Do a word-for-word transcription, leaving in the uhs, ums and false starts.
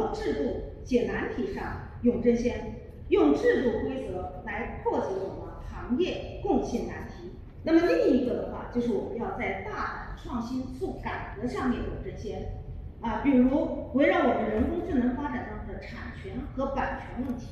造制度、解难题上永争先，用制度规则来破解我们行业共性难题。那么另一个的话，就是我们要在大胆创新、促改革上面永争先。啊，比如围绕我们人工智能发展当中的产权和版权问题。